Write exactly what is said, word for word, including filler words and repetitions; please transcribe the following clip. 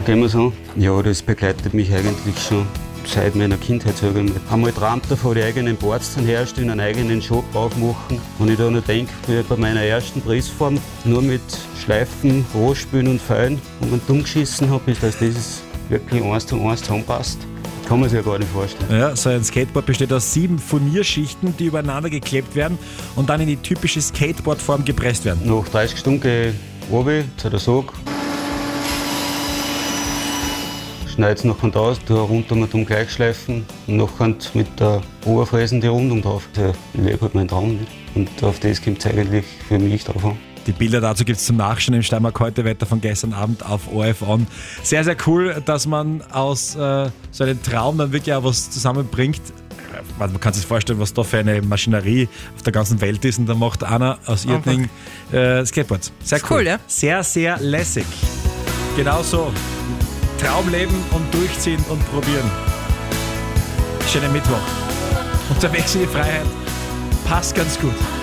gehen wir so. Ja, das begleitet mich eigentlich schon seit meiner Kindheit, sage ich mal. Einmal träumt davon, die eigenen Boards zu herstellen, einen eigenen Shop aufmachen. Und ich da noch denke, wie bei meiner ersten Pressform, nur mit Schleifen, Rohspülen und Feilen und man dumm geschissen habe, bis dass das wirklich eins zu eins zusammenpasst. Kann man sich ja gar nicht vorstellen. Ja, so ein Skateboard besteht aus sieben Furnierschichten, die übereinander geklebt werden und dann in die typische Skateboardform gepresst werden. Nach dreißig Stunden gehe ich runter zu der Sog, schneide es nachher aus, tue runter mit dem Gleichschleifen und nachher mit der Oberfräsen die Rundung drauf. Also, ich lebe halt meinen Traum nicht. Und auf das kommt es eigentlich für mich drauf an. Die Bilder dazu gibt es zum Nachschauen im Steiermark heute Wetter von gestern Abend auf O R F On. Sehr, sehr cool, dass man aus äh, so einem Traum dann wirklich auch was zusammenbringt. Man kann sich vorstellen, was da für eine Maschinerie auf der ganzen Welt ist. Und da macht einer aus Irrting äh, Skateboards. Sehr cool. cool, ja? Sehr, sehr lässig. Genau so. Traumleben und durchziehen und probieren. Schönen Mittwoch. Unterwegs in die Freiheit. Passt ganz gut.